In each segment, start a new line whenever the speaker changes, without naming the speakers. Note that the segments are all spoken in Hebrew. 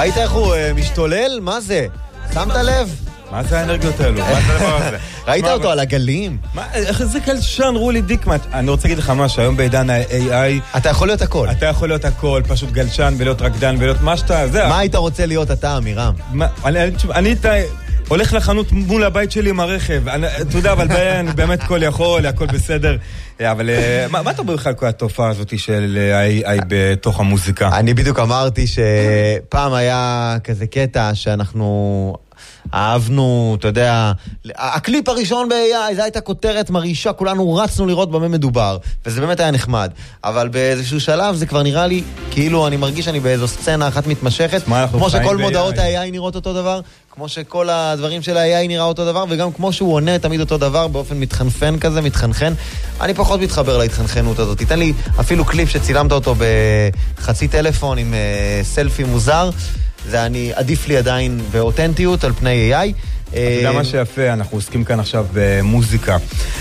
ראית איך הוא משתולל? מה זה? שמת לב?
מה זה האנרגיות האלו? מה זה הדבר הזה?
ראית אותו על הגלים?
איך זה קלשן, רולי דיקמן? אני רוצה להגיד לך משהו, היום בעידן ה-AI
אתה יכול להיות הכל.
אתה יכול להיות הכל, פשוט גלשן ולהיות רקדן ולהיות מה שאתה...
מה היית רוצה להיות אתה, אמירם?
אני הולך לחנות מול הבית שלי עם הרכב, אתה יודע, אבל אני באמת כל יכול, הכל בסדר. אבל מה אתה בכלל כל התופעה הזאת של AI בתוך המוזיקה?
אני בדיוק אמרתי שפעם היה כזה קטע שאנחנו אהבנו, אתה יודע, הקליפ הראשון ב-AI, זו הייתה כותרת מרעישה, כולנו רצנו לראות במה מדובר, וזה באמת היה נחמד. אבל באיזשהו שלב זה כבר נראה לי, כאילו אני מרגיש שאני באיזו סצנה אחת מתמשכת, כמו שכל מודעות ה-AI נראות אותו דבר, כמו שכל הדברים של ה-AI נראה אותו דבר, וגם כמו שהוא עונה תמיד אותו דבר באופן מתחנפן כזה, מתחנחן. אני פחות מתחבר להתחנחנות הזאת. תיתן לי אפילו קליפ שצילמת אותו בחצי טלפון עם סלפי מוזר, זה עדיף לי עדיין באותנטיות על פני AI.
אתה יודע מה שיפה, אנחנו עוסקים כאן עכשיו במוזיקה,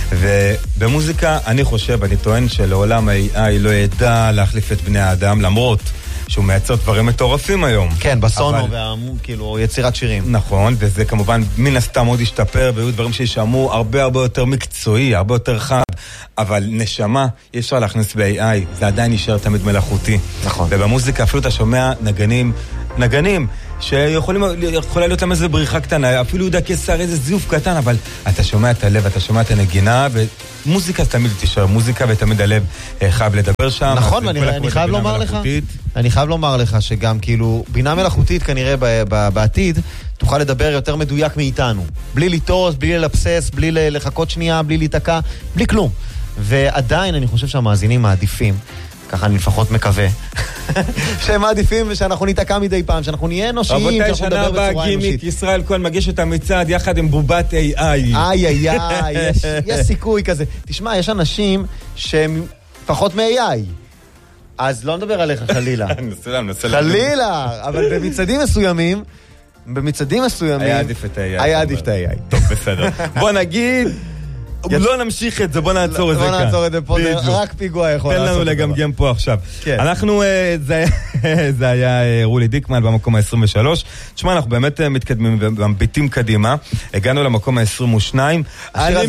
ובמוזיקה אני חושב, אני טוען שלעולם ה-AI לא ידע להחליף את בני האדם, למרות שהוא מייצר דברים מטורפים היום.
כן, בסונו כאילו יצירת שירים.
נכון, וזה כמובן מן הסתם עוד השתפר, והיו דברים שישמעו הרבה יותר מקצועי, הרבה יותר חד, אבל נשמה אי אפשר להכניס ב-AI, זה עדיין נשאר תמיד מלאכותי.
נכון.
ובמוזיקה אפילו אתה שומע נגנים שיכולה להיות להם איזו בריחה קטנה, אפילו יהודה קיסר, איזה זיוף קטן, אבל אתה שומע את הלב, אתה שומע את הנגינה, ומוזיקה תמיד תישאר מוזיקה, ותמיד הלב חייב לדבר שם.
נכון, אני חייב לומר לך שגם כאילו בינה מלאכותית כנראה בעתיד תוכל לדבר יותר מדויק מאיתנו, בלי לטוס, בלי ללפסס, בלי לחכות שנייה, בלי להתעקע, בלי כלום. ועדיין אני חושב שהמאזינים מעדיפים, ככה אני לפחות מקווה, שהם מעדיפים ושאנחנו ניתקע מדי פעם, שאנחנו נהיה אנושיים, שאנחנו נדבר בצורה אנושית.
ישראל כהן מגיש את המצעד יחד עם בובת AI.
יש סיכוי כזה. תשמע, יש אנשים שהם פחות מ-AI. אז לא נדבר עליך חלילה. חלילה, אבל במצעדים מסוימים, היה עדיף את ה-AI.
טוב, בסדר. בוא נגיד, לא נמשיך את זה, בוא נעצור את זה כאן.
בוא נעצור את זה פה, רק פיגוע יכול לעשות.
תן לנו לגמגם פה עכשיו. אנחנו, זה היה רולי דיקמן במקום ה-23. תשמע, אנחנו באמת מתקדמים ומביטים קדימה. הגענו למקום ה-22. אני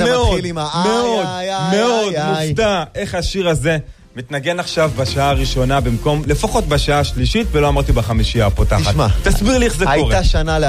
מאוד מופתע איך השיר הזה מתנגן עכשיו בשעה הראשונה במקום, לפחות בשעה השלישית, ולא אמרתי בחמישייה הפותחת.
תשמע,
תסביר לי איך זה קורה.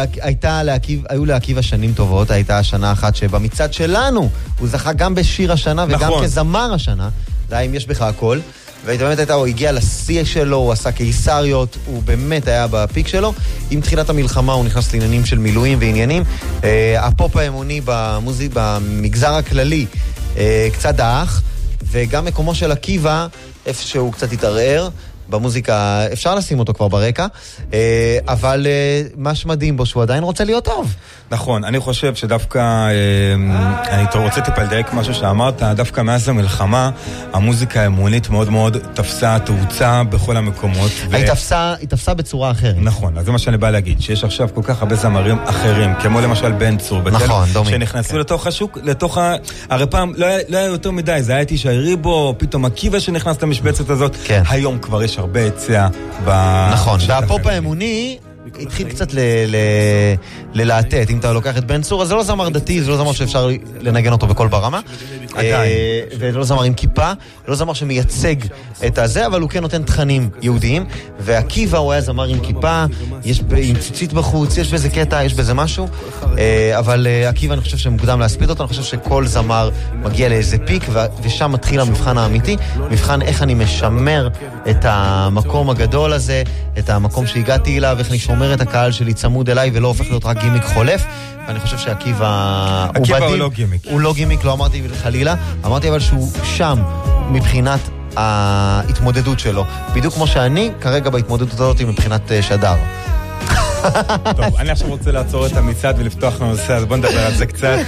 היו להקיבה שנים טובות, הייתה השנה אחת שבמצד שלנו, הוא זכה גם בשיר השנה וגם כזמר השנה, זה אם יש בך הכל, ובאמת הוא הגיע לשיא שלו, הוא עשה קיסריות, הוא באמת היה בפיק שלו, עם תחילת המלחמה הוא נכנס לעניינים של מילואים ועניינים, הפופ האמוני במגזר הכללי קצת דאח, וגם מקומו של עקיבא, איפה שהוא קצת התערער, במוזיקה אפשר לשים אותו כבר ברקע, אבל מה שמדהים בו שהוא עדיין רוצה להיות טוב.
נכון, אני חושב שדווקא, אני רוצה טיפה לדייק משהו שאמרת, דווקא מאז המלחמה, המוזיקה האמונית מאוד מאוד תפסה תאוצה בכל המקומות.
היא תפסה בצורה אחרת.
נכון, אז זה מה שאני בא להגיד, שיש עכשיו כל כך הרבה זמרים אחרים, כמו למשל בן צור,
נכון, דומי.
שנכנסו לתוך השוק, הרי פעם לא היה יותר מדי, זה היה תשעי ריבו, פתאום עקיבא שנכנס למשבצת הזאת, היום כבר יש הרבה היצע.
נכון, והפופ האמוני התחיל קצת ללהטט. אם אתה לוקח את בן צור, אז זה לא זמר דתי, זה לא זמר שאפשר לנגן אותו בכל ברמה. ולא זמר עם כיפה, לא זמר שמייצג את הזה, אבל הוא כן נותן תכנים יהודיים. ועקיבא הוא היה זמר עם כיפה, יש עם ציצית בחוץ, יש בזה קטע, יש בזה משהו. אבל עקיבא אני חושב שמוקדם להספיד אותו, אני חושב שכל זמר מגיע לאיזה פיק, ושם מתחיל המבחן האמיתי, מבחן איך אני משמר את המקום הגדול הזה, את המקום שהגעתי אליו, איך אני שומר את הקהל שלי צמוד אליי ולא הופך להיות רק גימיק חולף. ואני חושב שעקיבא
הוא לא גימיק.
הוא לא גימיק, לא אמרתי חלילה, אמרתי אבל שהוא שם מבחינת ההתמודדות שלו, בדיוק כמו שאני כרגע בהתמודדות הזאת מבחינת שדר.
טוב, אני עכשיו רוצה לעצור את המצעד ולפתוח לנושא, אז בוא נדבר על זה קצת.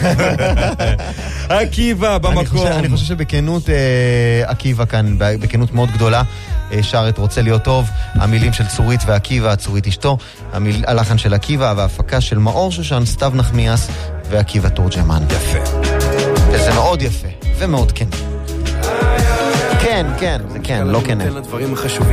עקיבא במקום.
אני חושב שבכנות עקיבא כאן, בכנות מאוד גדולה, שר את רוצה להיות טוב, המילים של צורית ועקיבא, צורית אשתו, הלחן של עקיבא וההפקה של מאור שושן, סתיו נחמיאס ועקיבא תורג'מן.
יפה.
וזה מאוד יפה ומאוד כן. כן, זה כן, לא כן.